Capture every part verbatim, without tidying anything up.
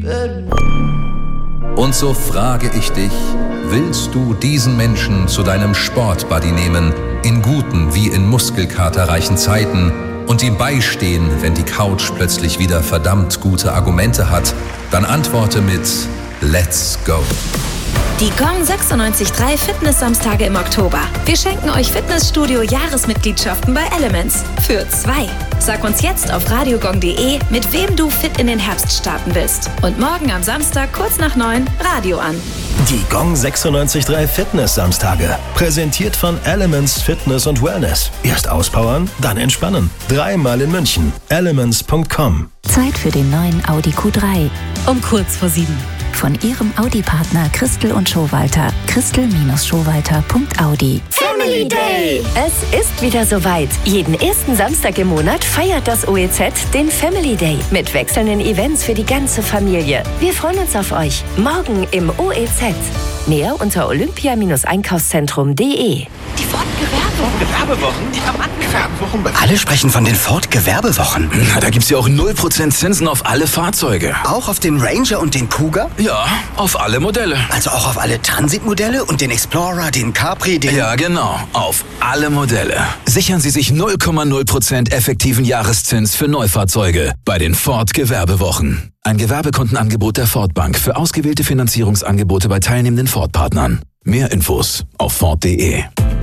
Und so frage ich dich, willst du diesen Menschen zu deinem Sportbuddy nehmen, in guten wie in muskelkaterreichen Zeiten, und ihm beistehen, wenn die Couch plötzlich wieder verdammt gute Argumente hat? Dann antworte mit Let's go! Die Gong sechsundneunzig Komma drei Fitness-Samstage im Oktober. Wir schenken euch Fitnessstudio-Jahresmitgliedschaften bei Elements. Für zwei. Sag uns jetzt auf radiogong punkt de, mit wem du fit in den Herbst starten willst. Und morgen am Samstag kurz nach neun Radio an. Die Gong sechsundneunzig Komma drei Fitness-Samstage. Präsentiert von Elements Fitness und Wellness. Erst auspowern, dann entspannen. Dreimal in München. elements punkt com. Zeit für den neuen Audi Q drei. Um kurz vor sieben. Von ihrem Audi-Partner Christel und Schowalter. Christel Schowalter punkt audi. Family Day! Es ist wieder soweit. Jeden ersten Samstag im Monat feiert das O E Z den Family Day mit wechselnden Events für die ganze Familie. Wir freuen uns auf euch. Morgen im O E Z. Mehr unter olympia Einkaufszentrum punkt de. Die Ford-Gewerbewochen. Gewerbewochen? Die haben Gewerbewochen. Alle sprechen von den Ford-Gewerbewochen. Na, da gibt's ja auch null Prozent Zinsen auf alle Fahrzeuge. Auch auf den Ranger und den Kuga? Ja, auf alle Modelle. Also auch auf alle Transitmodelle und den Explorer, den Capri, den... Ja, genau. Auf alle Modelle. Sichern Sie sich null Komma null Prozent effektiven Jahreszins für Neufahrzeuge bei den Ford-Gewerbewochen. Ein Gewerbekontenangebot der Ford Bank für ausgewählte Finanzierungsangebote bei teilnehmenden Ford-Partnern. Mehr Infos auf ford punkt de.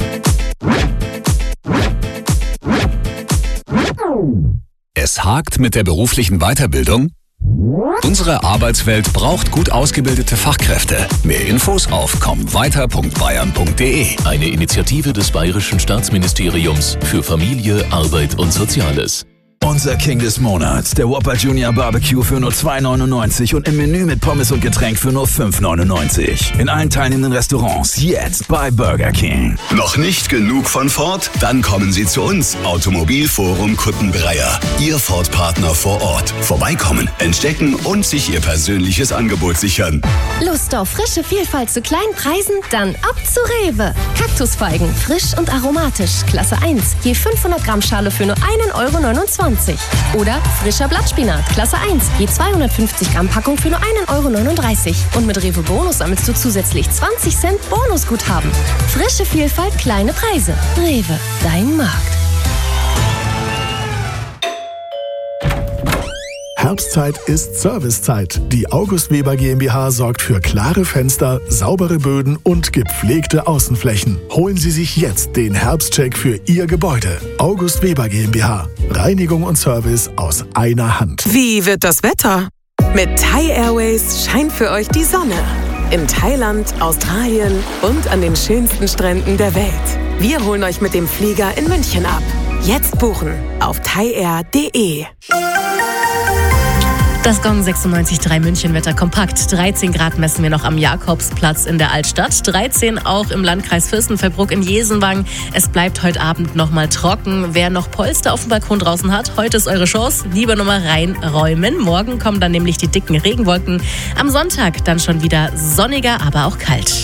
Es hakt mit der beruflichen Weiterbildung? Unsere Arbeitswelt braucht gut ausgebildete Fachkräfte. Mehr Infos auf komm weiter punkt bayern punkt de. Eine Initiative des Bayerischen Staatsministeriums für Familie, Arbeit und Soziales. Unser King des Monats, der Whopper Junior Barbecue für nur zwei neunundneunzig und im Menü mit Pommes und Getränk für nur fünf neunundneunzig. In allen teilnehmenden Restaurants jetzt bei Burger King. Noch nicht genug von Ford? Dann kommen Sie zu uns. Automobilforum Kuttenbreier. Ihr Ford-Partner vor Ort. Vorbeikommen, entdecken und sich Ihr persönliches Angebot sichern. Lust auf frische Vielfalt zu kleinen Preisen? Dann ab zu Rewe. Kaktusfeigen, frisch und aromatisch. Klasse eins. Je fünfhundert Gramm Schale für nur einen Euro neunundzwanzig. Oder frischer Blattspinat, Klasse eins, je zweihundertfünfzig Gramm Packung für nur einen Euro neununddreißig. Und mit Rewe Bonus sammelst du zusätzlich zwanzig Cent Bonusguthaben. Frische Vielfalt, kleine Preise. Rewe, dein Markt. Herbstzeit ist Servicezeit. Die August Weber GmbH sorgt für klare Fenster, saubere Böden und gepflegte Außenflächen. Holen Sie sich jetzt den Herbstcheck für Ihr Gebäude. August Weber GmbH. Reinigung und Service aus einer Hand. Wie wird das Wetter? Mit Thai Airways scheint für euch die Sonne. In Thailand, Australien und an den schönsten Stränden der Welt. Wir holen euch mit dem Flieger in München ab. Jetzt buchen auf thaiair punkt de. Das Gong sechsundneunzig Komma drei München-Wetter kompakt. dreizehn Grad messen wir noch am Jakobsplatz in der Altstadt. dreizehn auch im Landkreis Fürstenfeldbruck in Jesenwang. Es bleibt heute Abend nochmal trocken. Wer noch Polster auf dem Balkon draußen hat, heute ist eure Chance. Lieber nochmal reinräumen. Morgen kommen dann nämlich die dicken Regenwolken. Am Sonntag dann schon wieder sonniger, aber auch kalt.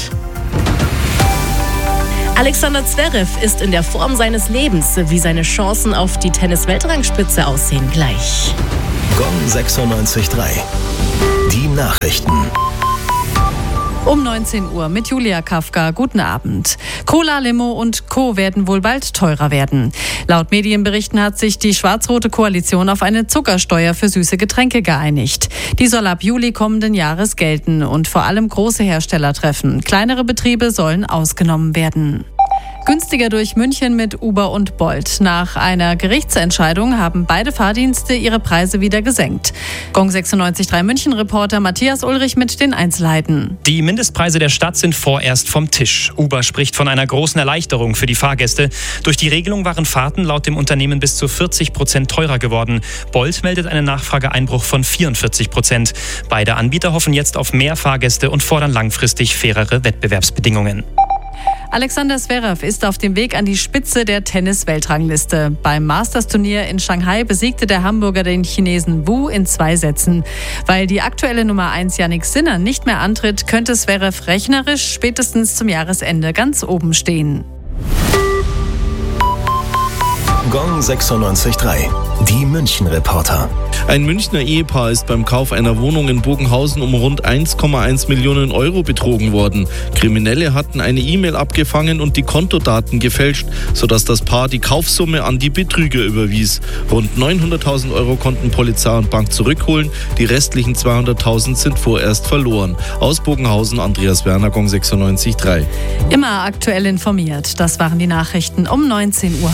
Alexander Zverev ist in der Form seines Lebens. Wie seine Chancen auf die Tennis-Weltrangspitze aussehen, gleich. Gong sechsundneunzig Komma drei. Die Nachrichten. Um neunzehn Uhr mit Julia Kafka. Guten Abend. Cola, Limo und Co. werden wohl bald teurer werden. Laut Medienberichten hat sich die schwarz-rote Koalition auf eine Zuckersteuer für süße Getränke geeinigt. Die soll ab Juli kommenden Jahres gelten und vor allem große Hersteller treffen. Kleinere Betriebe sollen ausgenommen werden. Günstiger durch München mit Uber und Bolt. Nach einer Gerichtsentscheidung haben beide Fahrdienste ihre Preise wieder gesenkt. Gong sechsundneunzig Komma drei München-Reporter Matthias Ulrich mit den Einzelheiten. Die Mindestpreise der Stadt sind vorerst vom Tisch. Uber spricht von einer großen Erleichterung für die Fahrgäste. Durch die Regelung waren Fahrten laut dem Unternehmen bis zu vierzig Prozent teurer geworden. Bolt meldet einen Nachfrageeinbruch von vierundvierzig Prozent. Beide Anbieter hoffen jetzt auf mehr Fahrgäste und fordern langfristig fairere Wettbewerbsbedingungen. Alexander Zverev ist auf dem Weg an die Spitze der Tennis-Weltrangliste. Beim Masters-Turnier in Shanghai besiegte der Hamburger den Chinesen Wu in zwei Sätzen. Weil die aktuelle Nummer eins Jannik Sinner nicht mehr antritt, könnte Zverev rechnerisch spätestens zum Jahresende ganz oben stehen. Gong sechsundneunzig Komma drei. Die München-Reporter. Ein Münchner Ehepaar ist beim Kauf einer Wohnung in Bogenhausen um rund eins Komma eins Millionen Euro betrogen worden. Kriminelle hatten eine E-Mail abgefangen und die Kontodaten gefälscht, sodass das Paar die Kaufsumme an die Betrüger überwies. Rund neunhunderttausend Euro konnten Polizei und Bank zurückholen, die restlichen zweihunderttausend sind vorerst verloren. Aus Bogenhausen, Andreas Werner, Gong sechsundneunzig Komma drei. Immer aktuell informiert. Das waren die Nachrichten um neunzehn Uhr.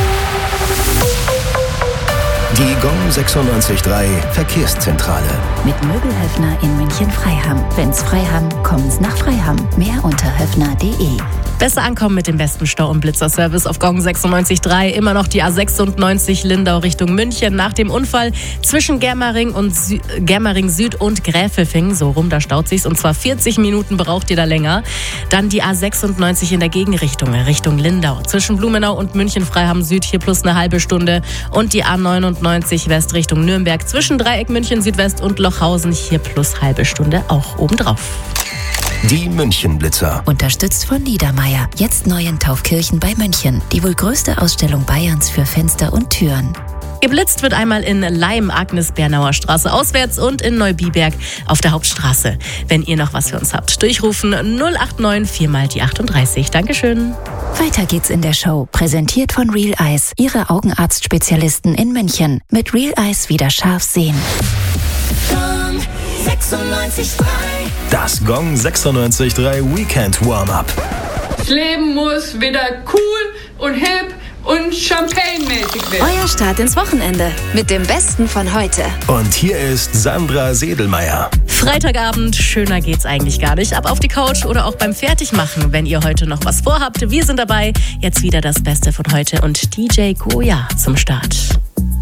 Die Gong sechsundneunzig Komma drei Verkehrszentrale. Mit Möbelhöfner in München-Freiham. Wenn's Freiham, kommen's nach Freiham. Mehr unter höfner punkt de. Besser ankommen mit dem besten Stau- und Blitzerservice auf Gong sechsundneunzig Komma drei. Immer noch die A sechsundneunzig Lindau Richtung München. Nach dem Unfall zwischen Germering, und Sü- Germering Süd und Gräfelfing. So rum, da staut sich's. Und zwar vierzig Minuten braucht ihr da länger. Dann die A sechsundneunzig in der Gegenrichtung, Richtung Lindau. Zwischen Blumenau und München-Freiham Süd hier plus eine halbe Stunde. Und die A neunundneunzig West Richtung Nürnberg. Zwischen Dreieck München Südwest und Lochhausen hier plus halbe Stunde auch obendrauf. Die München-Blitzer. Unterstützt von Niedermeyer. Jetzt neu in Taufkirchen bei München. Die wohl größte Ausstellung Bayerns für Fenster und Türen. Geblitzt wird einmal in Leim, Agnes-Bernauer Straße auswärts und in Neubiberg auf der Hauptstraße. Wenn ihr noch was für uns habt, durchrufen null acht neun vier mal die achtunddreißig. Dankeschön. Weiter geht's in der Show. Präsentiert von Real Eyes. Ihre Augenarztspezialisten in München. Mit Real Eyes wieder scharf sehen. Gong sechsundneunzig Komma drei. Das Gong sechsundneunzig Komma drei Weekend Warm-Up. Das Leben muss wieder cool und hip und champagnemäßig werden. Euer Start ins Wochenende mit dem Besten von heute. Und hier ist Sandra Sedelmeier. Freitagabend, schöner geht's eigentlich gar nicht. Ab auf die Couch oder auch beim Fertigmachen, wenn ihr heute noch was vorhabt. Wir sind dabei. Jetzt wieder das Beste von heute und D J Goya zum Start.